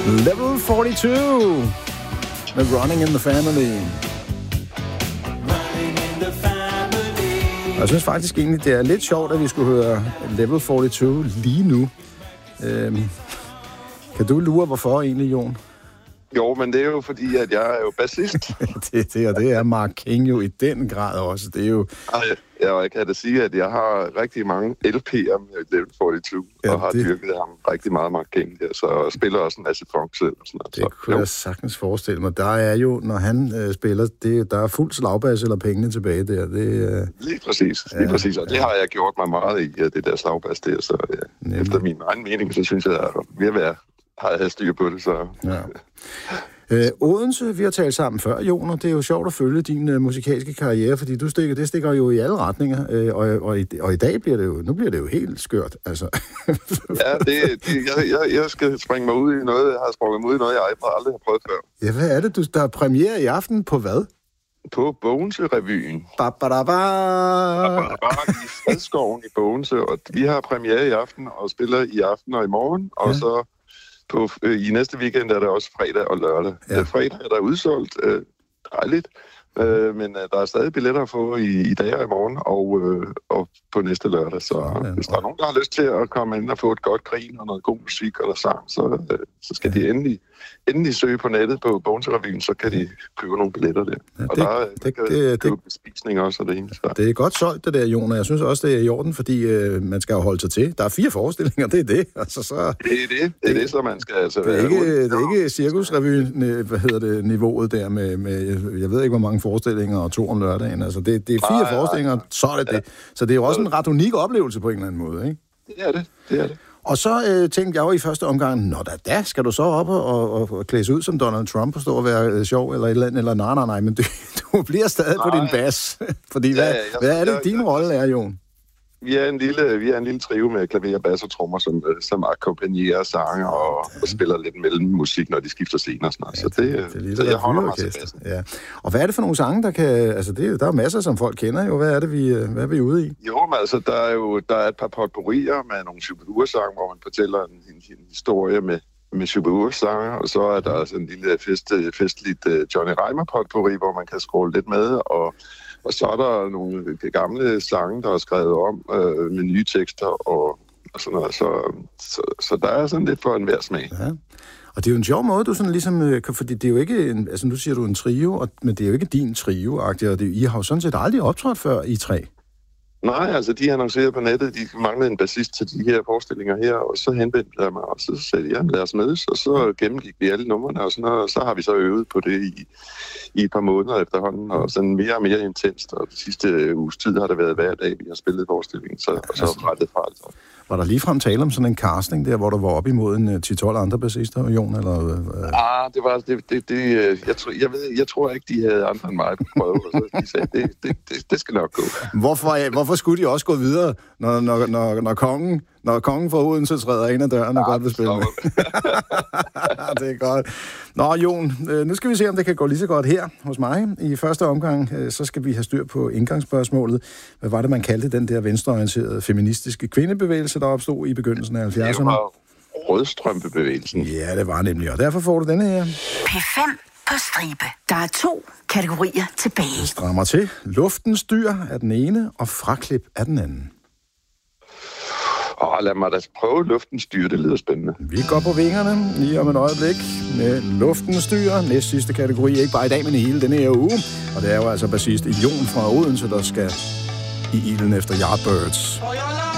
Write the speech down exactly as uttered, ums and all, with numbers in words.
Level forty-two med Running in the Family. Og jeg synes faktisk egentlig, det er lidt sjovt, at vi skulle høre Level forty-two lige nu. Øhm, kan du lure, hvorfor egentlig, Jon? Jo, men det er jo fordi, at jeg er jo bassist. det, det, og det er Mark King jo i den grad også. Det er jo... Ja, og jeg kan da sige, at jeg har rigtig mange L P'er med Level forty-two, ja, og har det... dyrket ham rigtig meget Mark King der, så jeg spiller også en masse funk selv. Og sådan noget. Det så, kunne jo. Jeg sagtens forestille mig. Der er jo, når han øh, spiller, det, der er fuld slagbass eller pengene tilbage der. Det, øh... Lige præcis, lige ja, præcis, og det har jeg gjort mig meget i, ja, det der slagbass der, så ja, efter min egen mening, så synes jeg, at ved at være, har jeg styr på det, så... Ja. Øh, Odense, vi har talt sammen før, Jon, og det er jo sjovt at følge din øh, musikalske karriere, fordi du stikker, det stikker jo i alle retninger, øh, og, og, i, og i dag bliver det jo, nu bliver det jo helt skørt, altså. ja, det, det, jeg, jeg, jeg skal springe mig ud i noget, jeg har sprunget mig ud i noget, jeg aldrig har prøvet før. Ja, hvad er det, du, der er premiere i aften på hvad? På Bogense-revyen. Ba-ba-da-ba! Ba-ba-da-ba i Fredskoven i Bogense, og vi har premiere i aften, og spiller i aften og i morgen, og ja. så... På, øh, i næste weekend er der også fredag og lørdag. Ja. Fredag er der udsolgt, øh, dejligt, øh, men øh, der er stadig billetter at få i, i dag og i morgen, og, øh, og på næste lørdag. Så ja, hvis der er nogen, der har lyst til at komme ind og få et godt grin og noget god musik eller sang, så, øh, så skal ja. de endelig, endelig søge på nettet på Bogense-revyen, så kan de købe nogle billetter der. Ja, det, og der, der det, kan det, købe det, bespisning også og det ene. Så. Det er godt solgt, det der, Jon, og jeg synes også, det er i orden, fordi øh, man skal jo holde sig til. Der er fire forestillinger, det er det. Altså, så, det er det, det er det, så man skal altså det er ikke, det er ikke cirkusrevyen, hvad hedder det, niveauet der med, med, jeg ved ikke, hvor mange forestillinger og to om lørdagen. Altså, det, det er fire nej, forestillinger, nej. så er det ja. det. Så det er jo også en ret unik oplevelse på en eller anden måde, ikke? Det er det, det er det. Og så øh, tænkte jeg jo i første omgang, nå da da, skal du så op og, og, og klæde ud som Donald Trump og stå og være øh, sjov eller et eller andet, eller nej, nej, nej, men du, du bliver stadig nej. på din bas. Fordi ja, hvad, ja, jeg, hvad er det, jeg, din jeg, rolle er, Jon? Vi er en lille, vi er en lille trio med klaver, bass og trommer, som, som akkompagnerer sanger og, ja. og spiller lidt mellem musik, når de skifter scener og sådan noget. Ja, så det, det, det så jeg holder mig til bassen. Ja. Og hvad er det for nogle sange, der kan... Altså, det, der er masser, som folk kender jo. Hvad er det, vi, hvad er vi ude i? Jo, men altså, der er jo der er et par potpourrier med nogle Shubidua-sange, hvor man fortæller en, en, en historie med, med Shubidua-sanger, og så er der altså en lille fest, festligt uh, Johnny Reimer-potpourri, hvor man kan scrolle lidt med, og Og så er der nogle gamle sange, der er skrevet om øh, med nye tekster og, og sådan noget. Så, så, så der er sådan lidt for enhver smag. Ja. Og det er jo en sjov måde, du sådan ligesom... Fordi det er jo ikke... En, altså nu siger du en trio, og, men det er jo ikke din trio-agtig, og det, I har jo sådan set aldrig optrådt før, I tre. Nej, altså de annoncerede på nettet, de manglede en bassist til de her forestillinger her, og så henvendte jeg mig, og så sagde de, ja, lad os mødes, og så gennemgik vi alle numrene og sådan noget, og så har vi så øvet på det i, i et par måneder efterhånden, og sådan mere og mere intenst, og de sidste uges tid har det været hver dag, vi har spillet forestillingen, så, og så rettet fra alt. Var der ligefrem tale om sådan en casting der, hvor der var op imod en ti tolv andre bassister, Jon, eller... Øh... Ah, det var... Det, det, det, jeg, tror, jeg, ved, jeg tror ikke, de havde andre end mig på prøve, og så de sagde, det, det, det, det skal nok gå. Hvorfor, hvorfor skulle de også gå videre, når, når, når, når kongen... Når kongen fra Odense træder ind ad døren og ja, godt vil spille med. Det er godt. Nå, Jon, nu skal vi se, om det kan gå lige så godt her hos mig. I første omgang, så skal vi have styr på indgangsspørgsmålet. Hvad var det, man kaldte den der venstreorienterede feministiske kvindebevægelse, der opstod i begyndelsen af halvfjerdserne? Det var rødstrømpebevægelsen. Ja, det var nemlig, og derfor får du denne her. P fem på stribe. Der er to kategorier tilbage. Det strammer til. Luftens dyr er den ene, og fraklip er den anden. Åh, lad mig da prøve luftens styr, det lyder spændende. Vi går på vingerne lige om et øjeblik med luftens styr. Næst sidste kategori, ikke bare i dag, men i hele denne her uge. Og det er jo altså bassist Jon fra Odense, der skal i ilden efter Yardbirds.